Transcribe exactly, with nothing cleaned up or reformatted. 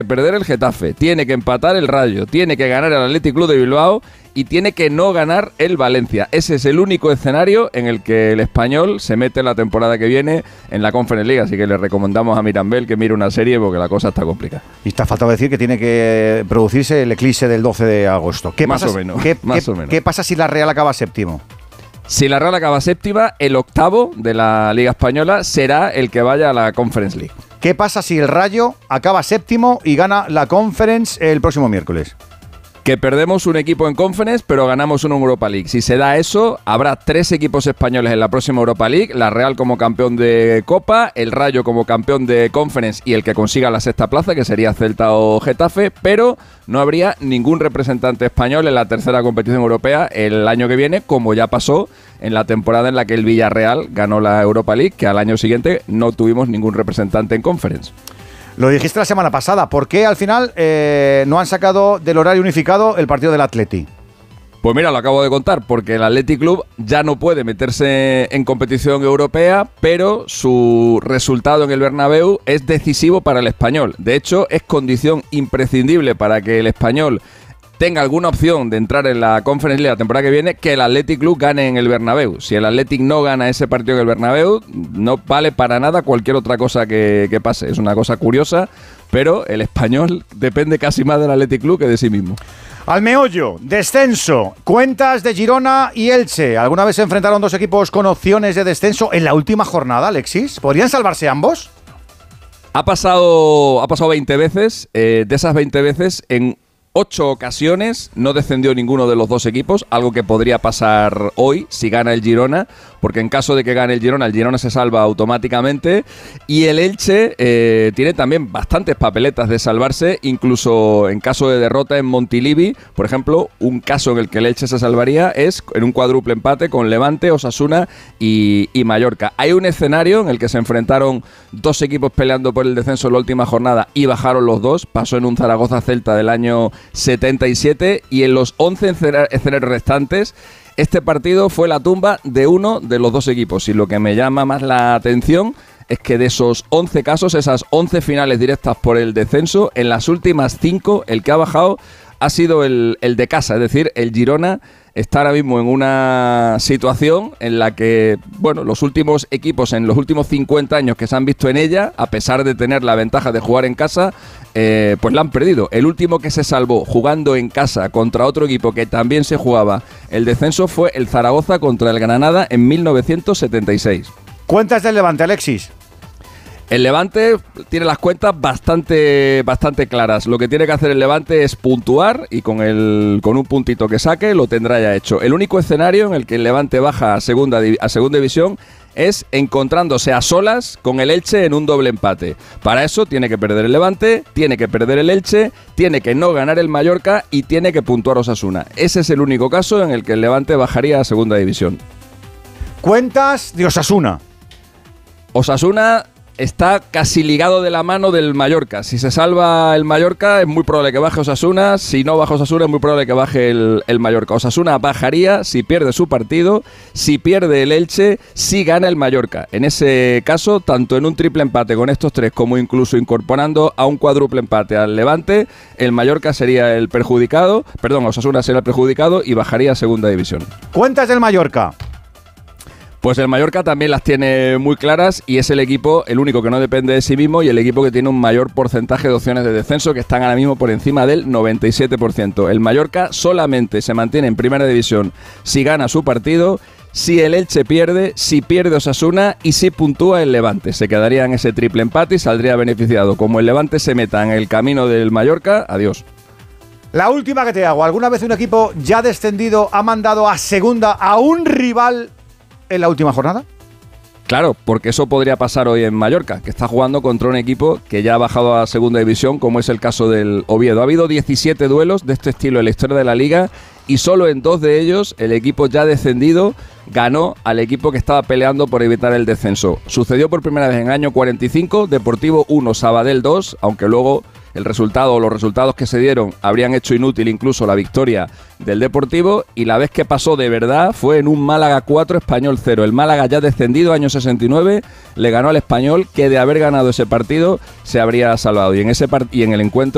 perder el Getafe, tiene que empatar el Rayo, tiene que ganar el Athletic Club de Bilbao y tiene que no ganar el Valencia. Ese es el único escenario en el que el Español se mete la temporada que viene en la Conference League, así que le recomendamos a Mirambel que mire una serie porque la cosa está complicada. Y está faltando decir que tiene que producirse el eclipse del doce de agosto. ¿Qué más pasa, o menos, ¿qué, más qué, o menos. ¿Qué pasa si la Real acaba séptimo? Si la Real acaba séptima, el octavo de la Liga Española será el que vaya a la Conference League. ¿Qué pasa si el Rayo acaba séptimo y gana la Conference el próximo miércoles? Que perdemos un equipo en Conference, pero ganamos uno en Europa League. Si se da eso, habrá tres equipos españoles en la próxima Europa League, la Real como campeón de Copa, el Rayo como campeón de Conference y el que consiga la sexta plaza, que sería Celta o Getafe, pero no habría ningún representante español en la tercera competición europea el año que viene, como ya pasó en la temporada en la que el Villarreal ganó la Europa League, que al año siguiente no tuvimos ningún representante en Conference. Lo dijiste la semana pasada, ¿por qué al final eh, no han sacado del horario unificado el partido del Atleti? Pues mira, lo acabo de contar, porque el Athletic Club ya no puede meterse en competición europea, pero su resultado en el Bernabéu es decisivo para el Español. De hecho, es condición imprescindible para que el Español tenga alguna opción de entrar en la Conference League la temporada que viene, que el Athletic Club gane en el Bernabéu. Si el Athletic no gana ese partido en el Bernabéu, no vale para nada cualquier otra cosa que, que pase. Es una cosa curiosa, pero el Español depende casi más del Athletic Club que de sí mismo. Al meollo, descenso, cuentas de Girona y Elche. ¿Alguna vez se enfrentaron dos equipos con opciones de descenso en la última jornada, Alexis? ¿Podrían salvarse ambos? Ha pasado, ha pasado veinte veces, eh, de esas veinte veces en ocho ocasiones no descendió ninguno de los dos equipos, algo que podría pasar hoy si gana el Girona, porque en caso de que gane el Girona, el Girona se salva automáticamente, y el Elche eh, tiene también bastantes papeletas de salvarse, incluso en caso de derrota en Montilivi, por ejemplo, un caso en el que el Elche se salvaría es en un cuádruple empate con Levante, Osasuna y, y Mallorca. Hay un escenario en el que se enfrentaron dos equipos peleando por el descenso en la última jornada y bajaron los dos, pasó en un Zaragoza-Celta del año setenta y siete, y en los once escenarios restantes este partido fue la tumba de uno de los dos equipos, y lo que me llama más la atención es que de esos once casos, esas once finales directas por el descenso, en las últimas cinco el que ha bajado ha sido el, el de casa, es decir, el Girona está ahora mismo en una situación en la que, bueno, los últimos equipos en los últimos cincuenta años que se han visto en ella, a pesar de tener la ventaja de jugar en casa, eh, pues la han perdido. El último que se salvó jugando en casa contra otro equipo que también se jugaba el descenso fue el Zaragoza contra el Granada en mil novecientos setenta y seis. Cuentas del Levante, Alexis. El Levante tiene las cuentas bastante, bastante claras. Lo que tiene que hacer el Levante es puntuar, y con, el, con un puntito que saque lo tendrá ya hecho. El único escenario en el que el Levante baja a segunda, a segunda división es encontrándose a solas con el Elche en un doble empate. Para eso tiene que perder el Levante, tiene que perder el Elche, tiene que no ganar el Mallorca y tiene que puntuar Osasuna. Ese es el único caso en el que el Levante bajaría a segunda división. Cuentas de Osasuna. Osasuna está casi ligado de la mano del Mallorca. Si se salva el Mallorca, es muy probable que baje Osasuna. Si no baja Osasuna, es muy probable que baje el, el Mallorca. Osasuna bajaría si pierde su partido, si pierde el Elche, si gana el Mallorca. En ese caso, tanto en un triple empate con estos tres, como incluso incorporando a un cuádruple empate al Levante, el Mallorca sería el perjudicado, perdón, Osasuna sería el perjudicado y bajaría a segunda división. Cuentas del Mallorca. Pues el Mallorca también las tiene muy claras y es el equipo, el único que no depende de sí mismo y el equipo que tiene un mayor porcentaje de opciones de descenso, que están ahora mismo por encima del noventa y siete por ciento. El Mallorca solamente se mantiene en primera división si gana su partido, si el Elche pierde, si pierde Osasuna y si puntúa el Levante. Se quedaría en ese triple empate y saldría beneficiado. Como el Levante se meta en el camino del Mallorca, adiós. La última que te hago. ¿Alguna vez un equipo ya descendido ha mandado a segunda a un rival en la última jornada? Claro, porque eso podría pasar hoy en Mallorca, que está jugando contra un equipo que ya ha bajado a segunda división, como es el caso del Oviedo. Ha habido diecisiete duelos de este estilo en la historia de la Liga y solo en dos de ellos el equipo ya descendido ganó al equipo que estaba peleando por evitar el descenso. Sucedió por primera vez en el año cuarenta y cinco, Deportivo uno, Sabadell dos, aunque luego el resultado o los resultados que se dieron habrían hecho inútil incluso la victoria del Deportivo, y la vez que pasó de verdad fue en un Málaga cuatro, Español cero. El Málaga ya descendido, año sesenta y nueve, le ganó al Español, que de haber ganado ese partido se habría salvado, y en ese part- y en el encuentro